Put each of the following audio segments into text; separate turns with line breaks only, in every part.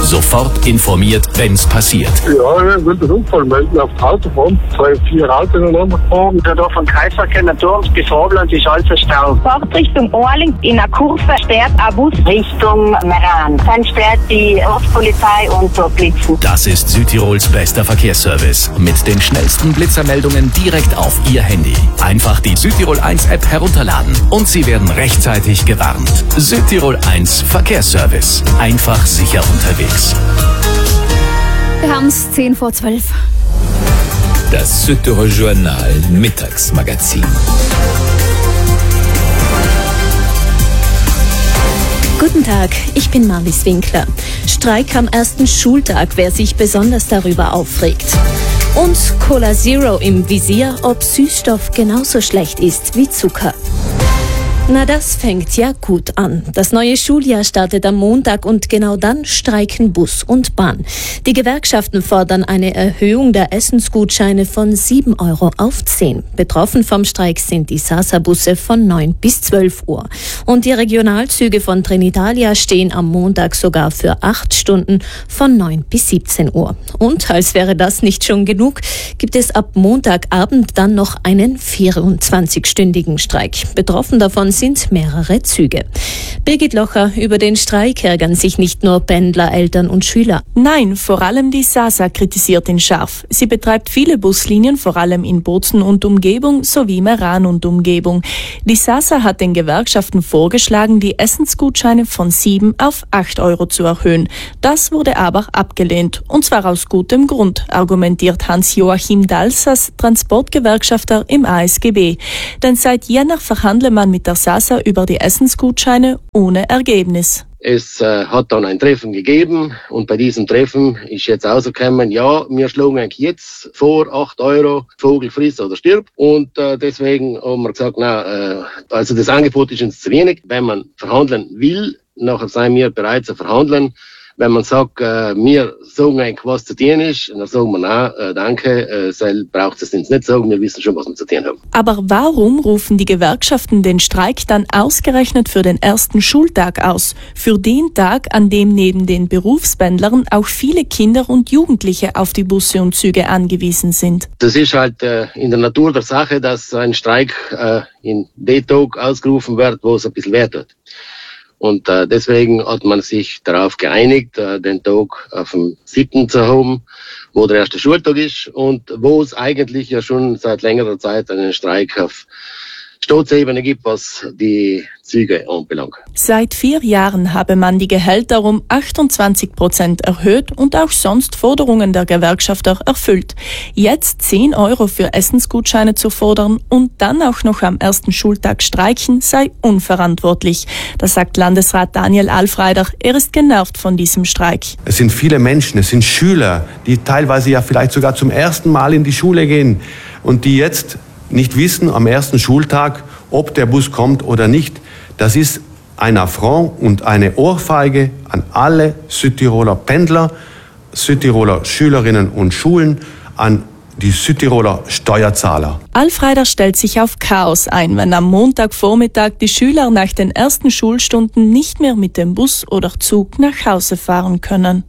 Sofort informiert, wenn's passiert.
Ja, ich will den Unfall melden auf der Autobahn. 2-4 Autos ineinander gefahren.
Da von Kreisverkehr Naturms bis Robland ist alles verstaut.
Fahrt Richtung Orling in der Kurve sperrt ein Bus
Richtung Meran. Dann sperrt die Ortspolizei und so Blitzen.
Das ist Südtirols bester Verkehrsservice. Mit den schnellsten Blitzermeldungen direkt auf Ihr Handy. Einfach die Südtirol 1 App herunterladen und Sie werden rechtzeitig gewarnt. Südtirol 1 Verkehrsservice. Einfach sicher unterwegs.
Wir haben es 10:12.
Das Südtirol Journal Mittagsmagazin.
Guten Tag, ich bin Marlies Winkler. Streik am ersten Schultag, wer sich besonders darüber aufregt. Und Cola Zero im Visier, ob Süßstoff genauso schlecht ist wie Zucker. Na, das fängt ja gut an. Das neue Schuljahr startet am Montag und genau dann streiken Bus und Bahn. Die Gewerkschaften fordern eine Erhöhung der Essensgutscheine von 7 Euro auf 10. Betroffen vom Streik sind die Sasa-Busse von 9 bis 12 Uhr. Und die Regionalzüge von Trenitalia stehen am Montag sogar für 8 Stunden von 9 bis 17 Uhr. Und als wäre das nicht schon genug, gibt es ab Montagabend dann noch einen 24-stündigen Streik. Betroffen davon sind mehrere Züge. Birgit Locher, über den Streik ärgern sich nicht nur Pendler, Eltern und Schüler.
Nein, vor allem die Sasa kritisiert ihn scharf. Sie betreibt viele Buslinien, vor allem in Bozen und Umgebung sowie Meran und Umgebung. Die Sasa hat den Gewerkschaften vorgeschlagen, die Essensgutscheine von 7 auf 8 Euro zu erhöhen. Das wurde aber abgelehnt. Und zwar aus gutem Grund, argumentiert Hans-Joachim Dalsas, Transportgewerkschafter im ASGB. Denn seit Jänner verhandle man mit der Sasa über die Essensgutscheine ohne Ergebnis.
Es hat dann ein Treffen gegeben und bei diesem Treffen ist jetzt rausgekommen, ja, wir schlagen jetzt vor 8 Euro, Vogel friss oder stirb. Und deswegen haben wir gesagt, also das Angebot ist uns zu wenig. Wenn man verhandeln will, nachher seien wir bereit zu verhandeln. Wenn man sagt, wir sagen eigentlich, was zu tun ist, dann sagen wir, nein, danke, braucht es uns nicht sagen, wir wissen schon, was wir zu tun haben.
Aber warum rufen die Gewerkschaften den Streik dann ausgerechnet für den ersten Schultag aus? Für den Tag, an dem neben den Berufspendlern auch viele Kinder und Jugendliche auf die Busse und Züge angewiesen sind.
Das ist halt in der Natur der Sache, dass ein Streik in dem Tag ausgerufen wird, wo es ein bisschen wert wird. Und deswegen hat man sich darauf geeinigt, den Tag auf dem 7. zu haben, wo der erste Schultag ist und wo es eigentlich ja schon seit längerer Zeit einen Streik auf Staatsebene gibt, was die Züge anbelangt.
Seit 4 Jahren habe man die Gehälter um 28% erhöht und auch sonst Forderungen der Gewerkschafter erfüllt. Jetzt 10 Euro für Essensgutscheine zu fordern und dann auch noch am ersten Schultag streiken, sei unverantwortlich. Das sagt Landesrat Daniel Alfreider. Er ist genervt von diesem Streik.
Es sind viele Menschen, es sind Schüler, die teilweise ja vielleicht sogar zum ersten Mal in die Schule gehen und die jetzt nicht wissen am ersten Schultag, ob der Bus kommt oder nicht. Das ist ein Affront und eine Ohrfeige an alle Südtiroler Pendler, Südtiroler Schülerinnen und Schulen, an die Südtiroler Steuerzahler.
Alfreider stellt sich auf Chaos ein, wenn am Montagvormittag die Schüler nach den ersten Schulstunden nicht mehr mit dem Bus oder Zug nach Hause fahren können.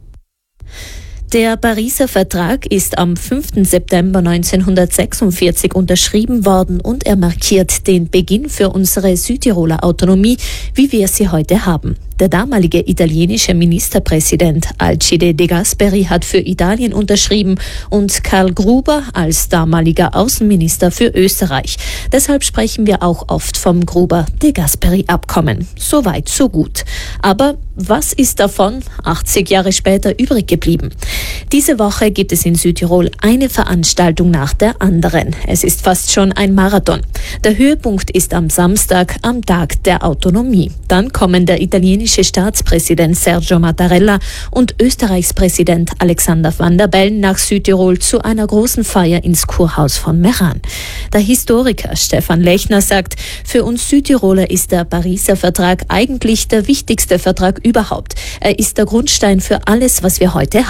Der Pariser Vertrag ist am 5. September 1946 unterschrieben worden und er markiert den Beginn für unsere Südtiroler Autonomie, wie wir sie heute haben. Der damalige italienische Ministerpräsident Alcide De Gasperi hat für Italien unterschrieben und Karl Gruber als damaliger Außenminister für Österreich. Deshalb sprechen wir auch oft vom Gruber-De Gasperi-Abkommen. So weit, so gut. Aber was ist davon 80 Jahre später übrig geblieben? Diese Woche gibt es in Südtirol eine Veranstaltung nach der anderen. Es ist fast schon ein Marathon. Der Höhepunkt ist am Samstag, am Tag der Autonomie. Dann kommen der italienische Staatspräsident Sergio Mattarella und Österreichs Präsident Alexander Van der Bellen nach Südtirol zu einer großen Feier ins Kurhaus von Meran. Der Historiker Stefan Lechner sagt, für uns Südtiroler ist der Pariser Vertrag eigentlich der wichtigste Vertrag überhaupt. Er ist der Grundstein für alles, was wir heute haben.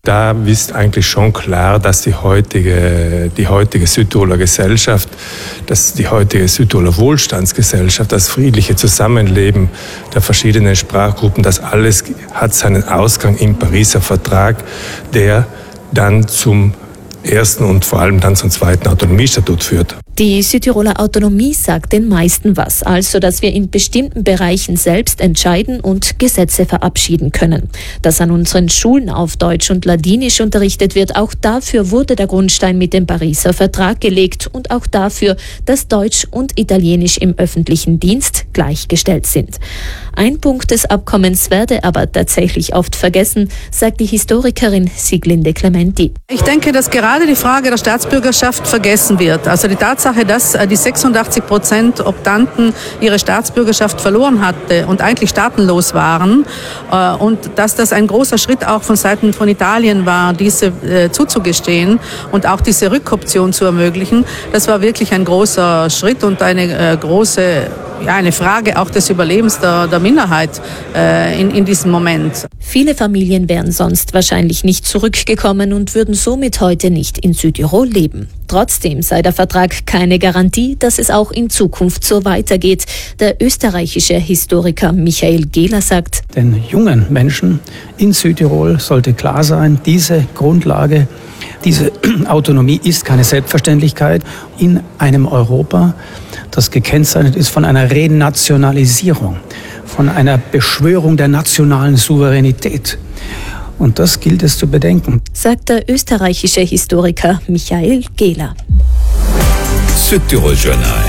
Da ist eigentlich schon klar, dass die heutige Südtiroler Gesellschaft, dass die heutige Südtiroler Wohlstandsgesellschaft, das friedliche Zusammenleben der verschiedenen Sprachgruppen, das alles hat seinen Ausgang im Pariser Vertrag, der dann zum ersten und vor allem dann zum zweiten Autonomiestatut führt.
Die Südtiroler Autonomie sagt den meisten was, also dass wir in bestimmten Bereichen selbst entscheiden und Gesetze verabschieden können. Dass an unseren Schulen auf Deutsch und Ladinisch unterrichtet wird, auch dafür wurde der Grundstein mit dem Pariser Vertrag gelegt und auch dafür, dass Deutsch und Italienisch im öffentlichen Dienst gleichgestellt sind. Ein Punkt des Abkommens werde aber tatsächlich oft vergessen, sagt die Historikerin Sieglinde Clementi.
Ich denke, dass gerade die Frage der Staatsbürgerschaft vergessen wird. Also die Tatsache, dass die 86% Optanten ihre Staatsbürgerschaft verloren hatte und eigentlich staatenlos waren und dass das ein großer Schritt auch von Seiten von Italien war, diese zuzugestehen und auch diese Rückoption zu ermöglichen, das war wirklich ein großer Schritt und eine Frage auch des Überlebens der Minderheit in diesem Moment.
Viele Familien wären sonst wahrscheinlich nicht zurückgekommen und würden somit heute nicht in Südtirol leben. Trotzdem sei der Vertrag keine Garantie, dass es auch in Zukunft so weitergeht. Der österreichische Historiker Michael Gehler sagt:
Den jungen Menschen in Südtirol sollte klar sein, diese Grundlage, diese Autonomie ist keine Selbstverständlichkeit in einem Europa, das gekennzeichnet ist von einer Renationalisierung, von einer Beschwörung der nationalen Souveränität. Und das gilt es zu bedenken,
sagt der österreichische Historiker Michael Gehler.
Südtirol Journal.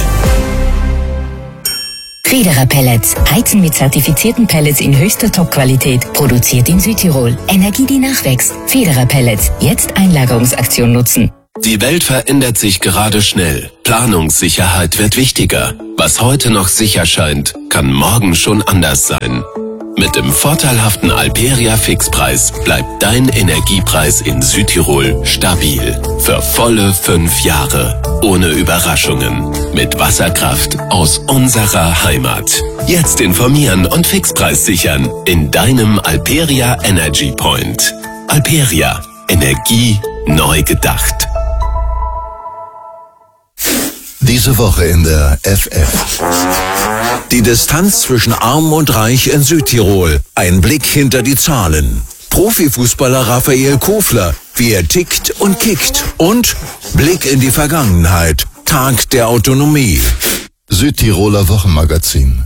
Federer Pellets. Heizen mit zertifizierten Pellets in höchster Top-Qualität. Produziert in Südtirol. Energie, die nachwächst. Federer Pellets. Jetzt Einlagerungsaktion nutzen.
Die Welt verändert sich gerade schnell. Planungssicherheit wird wichtiger. Was heute noch sicher scheint, kann morgen schon anders sein. Mit dem vorteilhaften Alperia Fixpreis bleibt dein Energiepreis in Südtirol stabil. Für volle 5 Jahre. Ohne Überraschungen. Mit Wasserkraft aus unserer Heimat. Jetzt informieren und Fixpreis sichern in deinem Alperia Energy Point. Alperia. Energie neu gedacht.
Diese Woche in der FF. Die Distanz zwischen Arm und Reich in Südtirol. Ein Blick hinter die Zahlen. Profifußballer Raphael Kofler, wie er tickt und kickt. Und Blick in die Vergangenheit. Tag der Autonomie.
Südtiroler Wochenmagazin.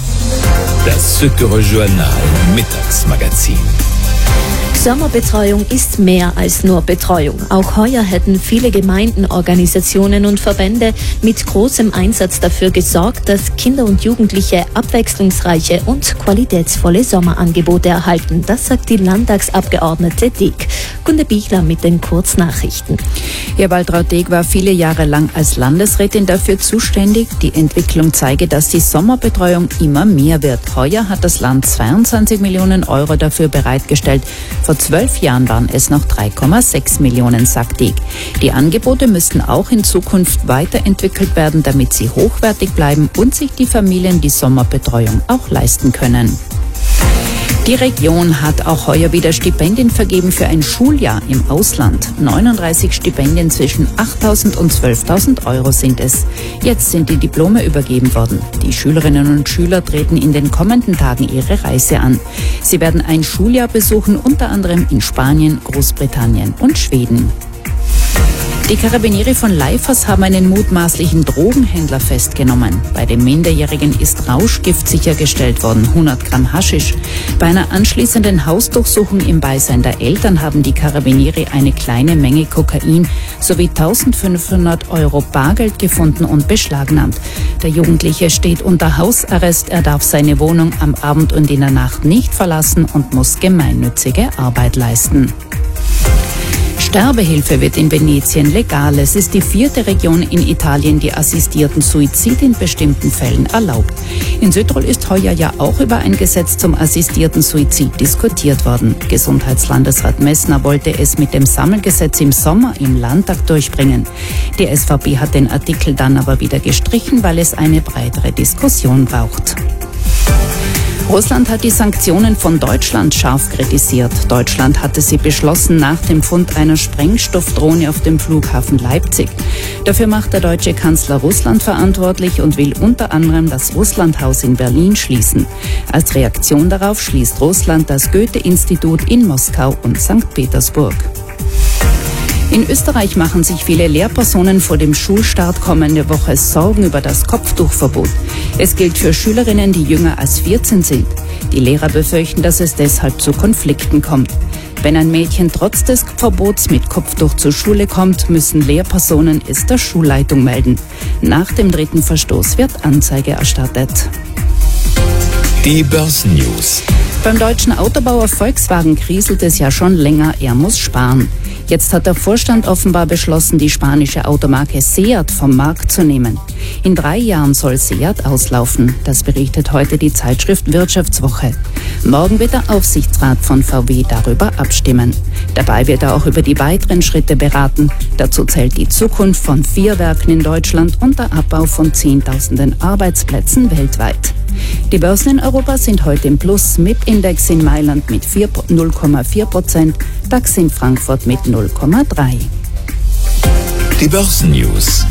Das Südtirol Journal Mittagsmagazin.
Sommerbetreuung ist mehr als nur Betreuung. Auch heuer hätten viele Gemeinden, Organisationen und Verbände mit großem Einsatz dafür gesorgt, dass Kinder und Jugendliche abwechslungsreiche und qualitätsvolle Sommerangebote erhalten. Das sagt die Landtagsabgeordnete Deeg. Gunde Bichler mit den Kurznachrichten.
Ja, Waltraud Deeg war viele Jahre lang als Landesrätin dafür zuständig. Die Entwicklung zeige, dass die Sommerbetreuung immer mehr wird. Heuer hat das Land 22 Millionen Euro dafür bereitgestellt. Vor 12 Jahren waren es noch 3,6 Millionen, sagt Deeg. Die Angebote müssten auch in Zukunft weiterentwickelt werden, damit sie hochwertig bleiben und sich die Familien die Sommerbetreuung auch leisten können. Die Region hat auch heuer wieder Stipendien vergeben für ein Schuljahr im Ausland. 39 Stipendien zwischen 8.000 und 12.000 Euro sind es. Jetzt sind die Diplome übergeben worden. Die Schülerinnen und Schüler treten in den kommenden Tagen ihre Reise an. Sie werden ein Schuljahr besuchen, unter anderem in Spanien, Großbritannien und Schweden. Die Karabinieri von Leifers haben einen mutmaßlichen Drogenhändler festgenommen. Bei dem Minderjährigen ist Rauschgift sichergestellt worden, 100 Gramm Haschisch. Bei einer anschließenden Hausdurchsuchung im Beisein der Eltern haben die Karabinieri eine kleine Menge Kokain sowie 1.500 Euro Bargeld gefunden und beschlagnahmt. Der Jugendliche steht unter Hausarrest. Er darf seine Wohnung am Abend und in der Nacht nicht verlassen und muss gemeinnützige Arbeit leisten. Sterbehilfe wird in Venetien legal. Es ist die 4. Region in Italien, die assistierten Suizid in bestimmten Fällen erlaubt. In Südtirol ist heuer ja auch über ein Gesetz zum assistierten Suizid diskutiert worden. Gesundheitslandesrat Messner wollte es mit dem Sammelgesetz im Sommer im Landtag durchbringen. Die SVP hat den Artikel dann aber wieder gestrichen, weil es eine breitere Diskussion braucht. Russland hat die Sanktionen von Deutschland scharf kritisiert. Deutschland hatte sie beschlossen nach dem Fund einer Sprengstoffdrohne auf dem Flughafen Leipzig. Dafür macht der deutsche Kanzler Russland verantwortlich und will unter anderem das Russlandhaus in Berlin schließen. Als Reaktion darauf schließt Russland das Goethe-Institut in Moskau und St. Petersburg. In Österreich machen sich viele Lehrpersonen vor dem Schulstart kommende Woche Sorgen über das Kopftuchverbot. Es gilt für Schülerinnen, die jünger als 14 sind. Die Lehrer befürchten, dass es deshalb zu Konflikten kommt. Wenn ein Mädchen trotz des Verbots mit Kopftuch zur Schule kommt, müssen Lehrpersonen es der Schulleitung melden. Nach dem 3. Verstoß wird Anzeige erstattet.
Die Börsennews.
Beim deutschen Autobauer Volkswagen kriselt es ja schon länger, er muss sparen. Jetzt hat der Vorstand offenbar beschlossen, die spanische Automarke Seat vom Markt zu nehmen. In 3 Jahren soll Seat auslaufen. Das berichtet heute die Zeitschrift Wirtschaftswoche. Morgen wird der Aufsichtsrat von VW darüber abstimmen. Dabei wird er auch über die weiteren Schritte beraten. Dazu zählt die Zukunft von 4 Werken in Deutschland und der Abbau von Zehntausenden Arbeitsplätzen weltweit. Die Börsen in Europa sind heute im Plus, MIP-Index in Mailand mit 0,4%, DAX in Frankfurt mit 0,3%.
Die Börsennews.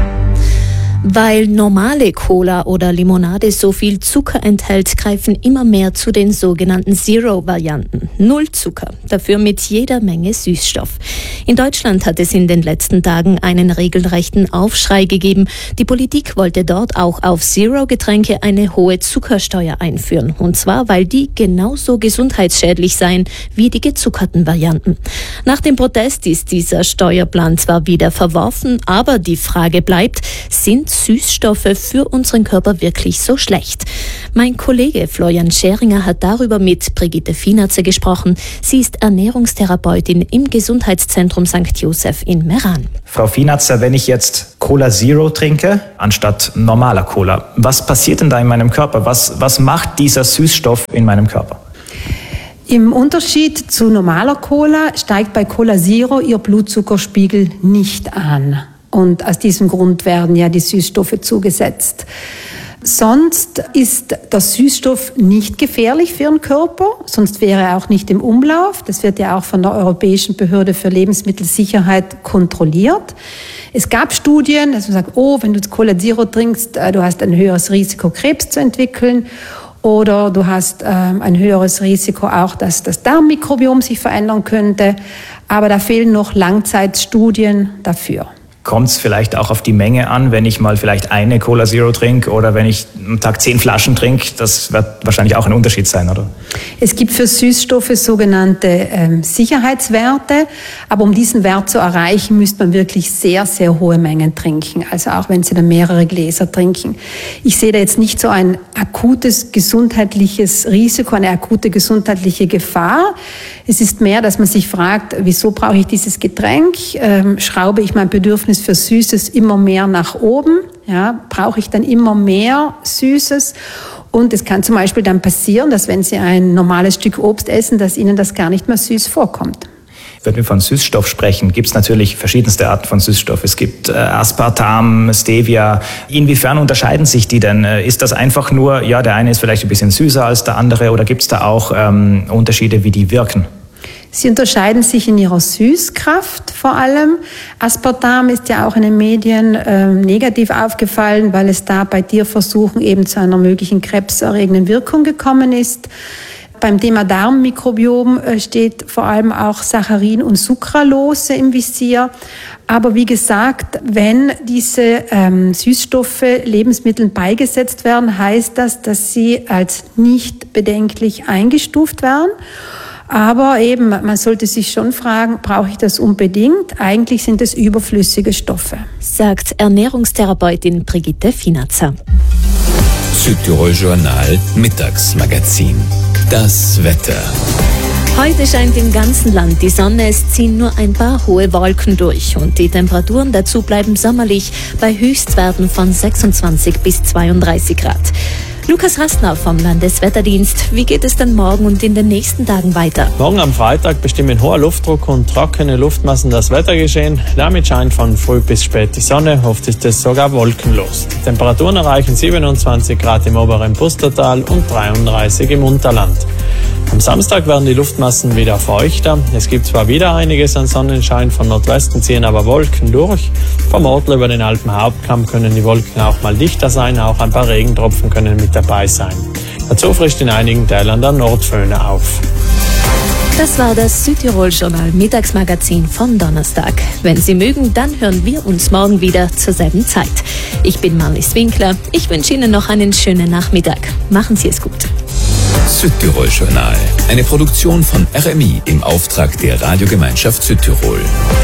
Weil normale Cola oder Limonade so viel Zucker enthält, greifen immer mehr zu den sogenannten Zero-Varianten. 0 Zucker, dafür mit jeder Menge Süßstoff. In Deutschland hat es in den letzten Tagen einen regelrechten Aufschrei gegeben. Die Politik wollte dort auch auf Zero-Getränke eine hohe Zuckersteuer einführen. Und zwar, weil die genauso gesundheitsschädlich seien wie die gezuckerten Varianten. Nach dem Protest ist dieser Steuerplan zwar wieder verworfen, aber die Frage bleibt, sind Süßstoffe für unseren Körper wirklich so schlecht? Mein Kollege Florian Scheringer hat darüber mit Brigitte Finatzer gesprochen. Sie ist Ernährungstherapeutin im Gesundheitszentrum St. Joseph in Meran.
Frau Finatzer, wenn ich jetzt Cola Zero trinke, anstatt normaler Cola, was passiert denn da in meinem Körper? Was macht dieser Süßstoff in meinem Körper?
Im Unterschied zu normaler Cola steigt bei Cola Zero Ihr Blutzuckerspiegel nicht an. Und aus diesem Grund werden ja die Süßstoffe zugesetzt. Sonst ist der Süßstoff nicht gefährlich für den Körper, sonst wäre er auch nicht im Umlauf. Das wird ja auch von der Europäischen Behörde für Lebensmittelsicherheit kontrolliert. Es gab Studien, dass man sagt, wenn du Cola Zero trinkst, du hast ein höheres Risiko, Krebs zu entwickeln. Oder du hast ein höheres Risiko auch, dass das Darmmikrobiom sich verändern könnte. Aber da fehlen noch Langzeitstudien dafür.
Kommt es vielleicht auch auf die Menge an, wenn ich mal vielleicht eine Cola Zero trinke oder wenn ich am Tag 10 Flaschen trinke? Das wird wahrscheinlich auch ein Unterschied sein, oder? Es
gibt für Süßstoffe sogenannte Sicherheitswerte, aber um diesen Wert zu erreichen, müsste man wirklich sehr, sehr hohe Mengen trinken. Also auch wenn Sie dann mehrere Gläser trinken. Ich sehe da jetzt nicht so ein akutes gesundheitliches Risiko, eine akute gesundheitliche Gefahr. Es ist mehr, dass man sich fragt, wieso brauche ich dieses Getränk? Schraube ich mein Bedürfnis für Süßes immer mehr nach oben? Ja, brauche ich dann immer mehr Süßes? Und es kann zum Beispiel dann passieren, dass wenn Sie ein normales Stück Obst essen, dass Ihnen das gar nicht mehr süß vorkommt.
Wenn wir von Süßstoff sprechen, gibt es natürlich verschiedenste Arten von Süßstoff. Es gibt Aspartam, Stevia. Inwiefern unterscheiden sich die denn? Ist das einfach nur, der eine ist vielleicht ein bisschen süßer als der andere, oder gibt es da auch Unterschiede, wie die wirken?
Sie unterscheiden sich in ihrer Süßkraft vor allem. Aspartam ist ja auch in den Medien negativ aufgefallen, weil es da bei Tierversuchen eben zu einer möglichen krebserregenden Wirkung gekommen ist. Beim Thema Darmmikrobiom steht vor allem auch Saccharin und Sucralose im Visier. Aber wie gesagt, wenn diese Süßstoffe Lebensmitteln beigesetzt werden, heißt das, dass sie als nicht bedenklich eingestuft werden. Aber eben, man sollte sich schon fragen, brauche ich das unbedingt? Eigentlich sind es überflüssige Stoffe.
Sagt Ernährungstherapeutin Brigitte Finatzer.
Südtirol Journal Mittagsmagazin. Das Wetter.
Heute scheint im ganzen Land die Sonne, es ziehen nur ein paar hohe Wolken durch und die Temperaturen dazu bleiben sommerlich bei Höchstwerten von 26 bis 32 Grad. Lukas Rastner vom Landeswetterdienst. Wie geht es denn morgen und in den nächsten Tagen weiter?
Morgen am Freitag bestimmen hoher Luftdruck und trockene Luftmassen das Wettergeschehen. Damit scheint von früh bis spät die Sonne, oft ist es sogar wolkenlos. Die Temperaturen erreichen 27 Grad im oberen Pustertal und 33 im Unterland. Am Samstag werden die Luftmassen wieder feuchter. Es gibt zwar wieder einiges an Sonnenschein, von Nordwesten ziehen aber Wolken durch. Vom Ortl über den Alpenhauptkamm können die Wolken auch mal dichter sein, auch ein paar Regentropfen können mit dabei sein. Dazu frischt in einigen Teilen der Nordföhne auf.
Das war das Südtirol-Journal Mittagsmagazin von Donnerstag. Wenn Sie mögen, dann hören wir uns morgen wieder zur selben Zeit. Ich bin Marlies Winkler. Ich wünsche Ihnen noch einen schönen Nachmittag. Machen Sie es gut.
Südtirol-Journal. Eine Produktion von RMI im Auftrag der Radiogemeinschaft Südtirol.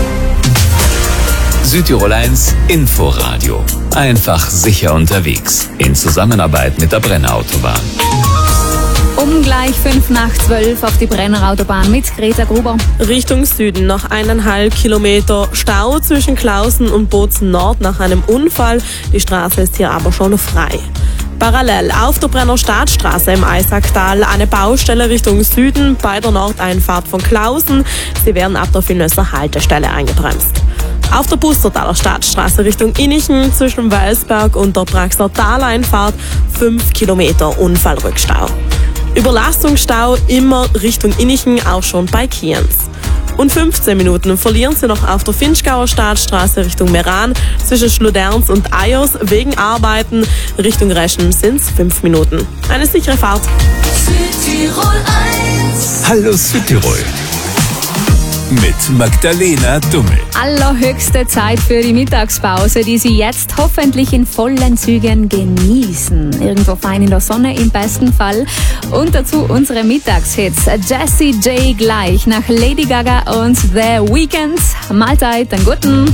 Südtirol 1 Inforadio. Einfach sicher unterwegs. In Zusammenarbeit mit der Brennerautobahn.
Um gleich 11:05 auf die Brennerautobahn mit Greta Gruber.
Richtung Süden noch 1,5 Kilometer Stau zwischen Klausen und Bozen Nord nach einem Unfall. Die Straße ist hier aber schon frei. Parallel auf der Brenner Staatsstraße im Eisacktal eine Baustelle Richtung Süden bei der Nordeinfahrt von Klausen. Sie werden ab der Vilnösser Haltestelle eingebremst. Auf der Pustertaler Staatsstraße Richtung Innichen zwischen Welsberg und der Praxer Taleinfahrt 5 Kilometer Unfallrückstau. Überlastungsstau immer Richtung Innichen, auch schon bei Kienz. Und 15 Minuten verlieren Sie noch auf der Finchgauer Staatsstraße Richtung Meran zwischen Schluderns und Eyers wegen Arbeiten. Richtung Reschen sind es 5 Minuten. Eine sichere Fahrt.
Südtirol 1.
Hallo Südtirol. Mit Magdalena Dummel.
Allerhöchste Zeit für die Mittagspause, die Sie jetzt hoffentlich in vollen Zügen genießen. Irgendwo fein in der Sonne im besten Fall. Und dazu unsere Mittagshits. Jessie J gleich nach Lady Gaga und The Weeknd. Mahlzeit, einen guten.